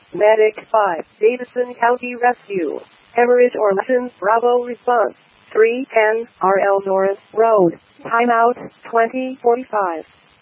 Medic 5, Davison County Rescue. Hemorrhage or lesions, Bravo response. 310, RL Norris Road. Timeout, 2045.